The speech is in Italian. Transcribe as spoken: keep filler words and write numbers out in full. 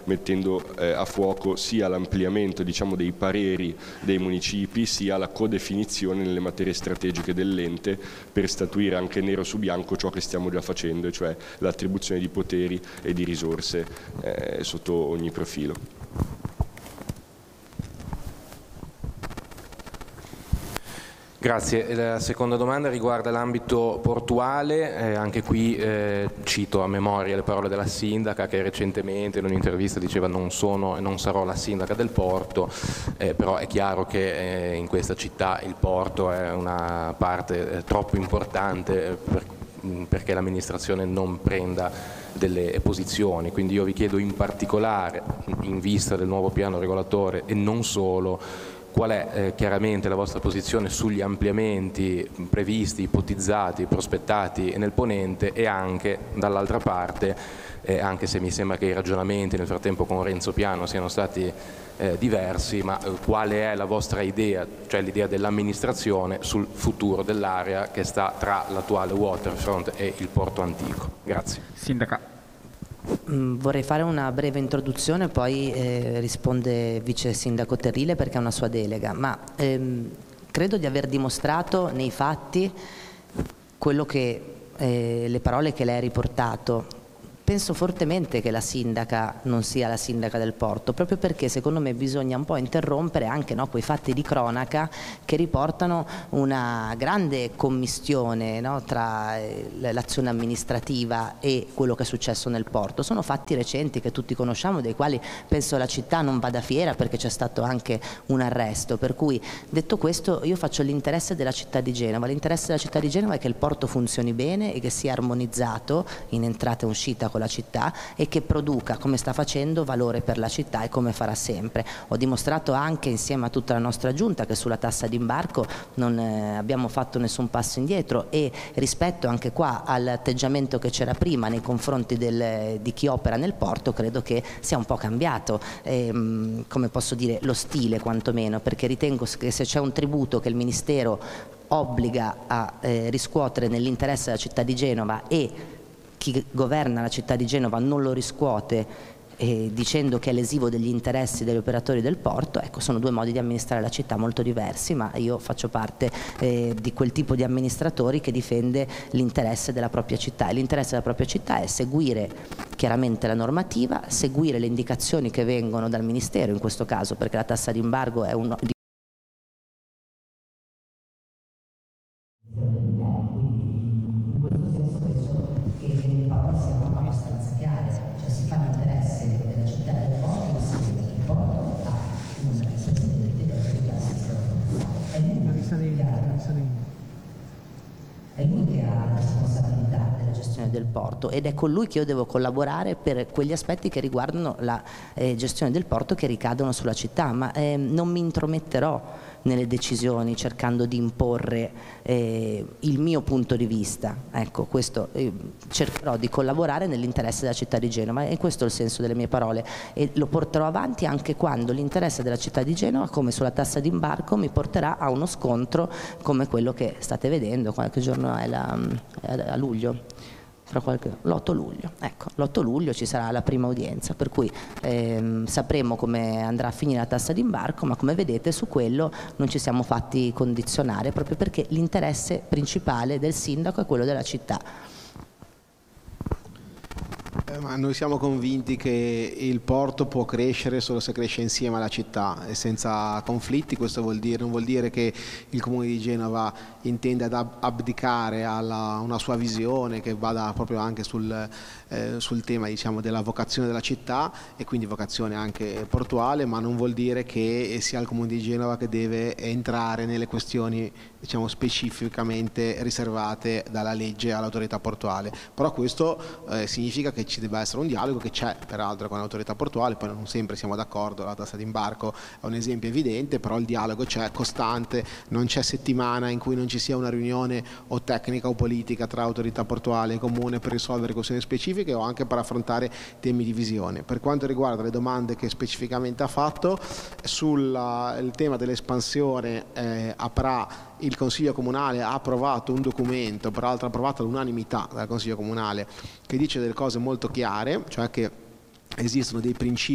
mettendo eh, a fuoco sia l'ampliamento, diciamo, dei pareri dei municipi, sia la codefinizione nelle materie strategiche dell'ente per statuire anche nero su bianco ciò che stiamo già facendo, e cioè l'attribuzione di poteri e di risorse eh, sotto ogni profilo. Grazie. La seconda domanda riguarda l'ambito portuale, eh, anche qui eh, cito a memoria le parole della sindaca che recentemente in un'intervista diceva non sono e non sarò la sindaca del porto, eh, però è chiaro che eh, in questa città il porto è una parte eh, troppo importante per, perché l'amministrazione non prenda delle posizioni, quindi io vi chiedo in particolare, in vista del nuovo piano regolatore e non solo, qual è eh, chiaramente la vostra posizione sugli ampliamenti previsti, ipotizzati, prospettati nel ponente, e anche dall'altra parte, eh, anche se mi sembra che i ragionamenti nel frattempo con Renzo Piano siano stati eh, diversi, ma eh, quale è la vostra idea, cioè l'idea dell'amministrazione sul futuro dell'area che sta tra l'attuale waterfront e il porto antico? Grazie. Sindaca. Vorrei fare una breve introduzione, poi eh, risponde Vice Sindaco Terrile perché è una sua delega, ma ehm, credo di aver dimostrato nei fatti quello che, eh, le parole che lei ha riportato. Penso fortemente che la sindaca non sia la sindaca del porto, proprio perché secondo me bisogna un po' interrompere anche, no, quei fatti di cronaca che riportano una grande commistione, no, tra eh, l'azione amministrativa e quello che è successo nel porto. Sono fatti recenti che tutti conosciamo, dei quali penso la città non vada fiera perché c'è stato anche un arresto, per cui detto questo io faccio l'interesse della città di Genova. L'interesse della città di Genova è che il porto funzioni bene e che sia armonizzato in entrata e uscita la città e che produca, come sta facendo, valore per la città e come farà sempre. Ho dimostrato anche insieme a tutta la nostra giunta che sulla tassa d'imbarco non eh, abbiamo fatto nessun passo indietro, e rispetto anche qua all'atteggiamento che c'era prima nei confronti del, di chi opera nel porto, credo che sia un po' cambiato, ehm, come posso dire, lo stile quantomeno, perché ritengo che se c'è un tributo che il Ministero obbliga a eh, riscuotere nell'interesse della città di Genova e chi governa la città di Genova non lo riscuote eh, dicendo che è lesivo degli interessi degli operatori del porto, ecco, sono due modi di amministrare la città molto diversi, ma io faccio parte eh, di quel tipo di amministratori che difende l'interesse della propria città, e l'interesse della propria città è seguire chiaramente la normativa, seguire le indicazioni che vengono dal Ministero in questo caso, perché la tassa d'imbargo è un è lui che ha la responsabilità della gestione del porto ed è con lui che io devo collaborare per quegli aspetti che riguardano la eh, gestione del porto, che ricadono sulla città, ma eh, non mi intrometterò nelle decisioni cercando di imporre eh, il mio punto di vista. Ecco, questo eh, cercherò di collaborare nell'interesse della città di Genova, e questo è il senso delle mie parole, e lo porterò avanti anche quando l'interesse della città di Genova, come sulla tassa d'imbarco, mi porterà a uno scontro come quello che state vedendo. Qualche giorno è, la, è a luglio, fra qualche, l'otto luglio, ecco, l'otto luglio ci sarà la prima udienza, per cui ehm, sapremo come andrà a finire la tassa d'imbarco, ma come vedete su quello non ci siamo fatti condizionare, proprio perché l'interesse principale del sindaco è quello della città. Eh, ma noi siamo convinti che il porto può crescere solo se cresce insieme alla città e senza conflitti. Questo vuol dire, non vuol dire che il Comune di Genova intende ad abdicare a una sua visione che vada proprio anche sul, eh, sul tema, diciamo, della vocazione della città, e quindi vocazione anche portuale, ma non vuol dire che sia il Comune di Genova che deve entrare nelle questioni, diciamo, specificamente riservate dalla legge all'autorità portuale. Però questo eh, significa che ci deve essere un dialogo, che c'è peraltro con l'autorità portuale, poi non sempre siamo d'accordo, la tassa d'imbarco è un esempio evidente, però il dialogo c'è, costante, non c'è settimana in cui non ci sia una riunione o tecnica o politica tra autorità portuale e comune per risolvere questioni specifiche o anche per affrontare temi di visione. Per quanto riguarda le domande che specificamente ha fatto sul tema dell'espansione, eh, a Pra il Consiglio Comunale ha approvato un documento, peraltro approvato all'unanimità dal Consiglio Comunale, che dice delle cose molto chiare, cioè che esistono dei principi